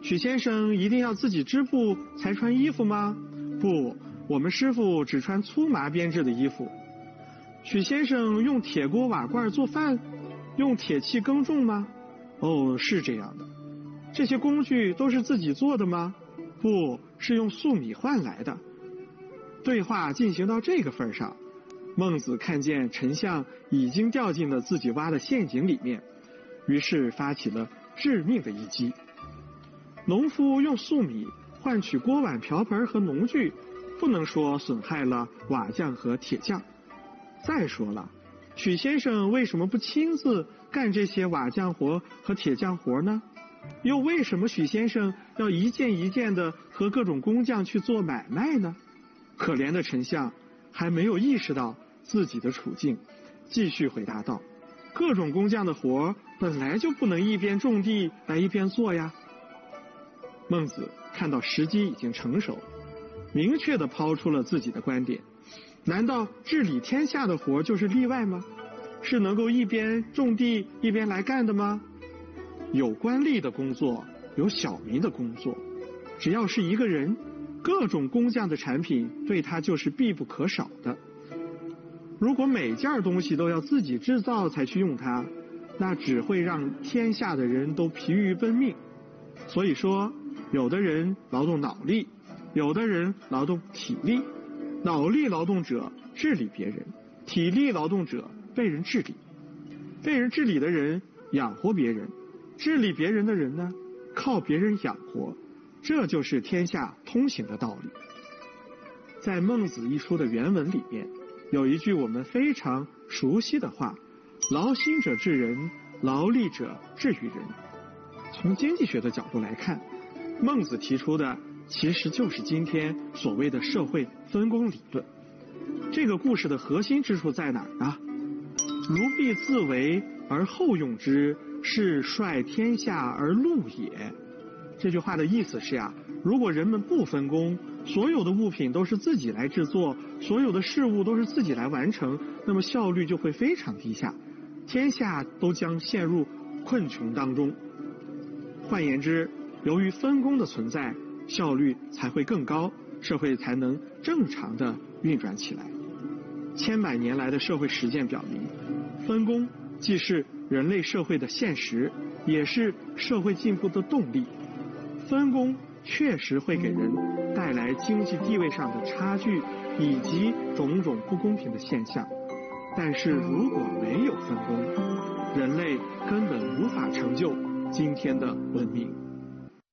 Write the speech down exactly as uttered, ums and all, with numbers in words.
许先生一定要自己织布才穿衣服吗？不，我们师傅只穿粗麻编织的衣服。许先生用铁锅瓦罐做饭，用铁器耕种吗？哦，是这样的。这些工具都是自己做的吗？不，是用粟米换来的。对话进行到这个份上，孟子看见丞相已经掉进了自己挖的陷阱里面，于是发起了致命的一击。农夫用粟米换取锅碗瓢盆和农具，不能说损害了瓦匠和铁匠。再说了，许先生为什么不亲自干这些瓦匠活和铁匠活呢？又为什么许先生要一件一件的和各种工匠去做买卖呢？可怜的丞相还没有意识到自己的处境，继续回答道：各种工匠的活本来就不能一边种地来一边做呀。孟子看到时机已经成熟，明确地抛出了自己的观点。难道治理天下的活就是例外吗？是能够一边种地一边来干的吗？有官吏的工作，有小民的工作，只要是一个人，各种工匠的产品对他就是必不可少的。如果每件东西都要自己制造才去用它，那只会让天下的人都疲于奔命。所以说，有的人劳动脑力，有的人劳动体力。脑力劳动者治理别人，体力劳动者被人治理。被人治理的人养活别人，治理别人的人呢，靠别人养活。这就是天下通行的道理。在《孟子》一书的原文里面，有一句我们非常熟悉的话：劳心者治人，劳力者治于人。从经济学的角度来看，孟子提出的其实就是今天所谓的社会分工理论。这个故事的核心之处在哪儿呢？如必自为而后用之，是率天下而禄也。这句话的意思是呀，如果人们不分工，所有的物品都是自己来制作，所有的事物都是自己来完成，那么效率就会非常低下，天下都将陷入困穷当中。换言之，由于分工的存在，效率才会更高，社会才能正常的运转起来。千百年来的社会实践表明，分工既是人类社会的现实，也是社会进步的动力。分工确实会给人带来经济地位上的差距以及种种不公平的现象，但是如果没有分工，人类根本无法成就今天的文明。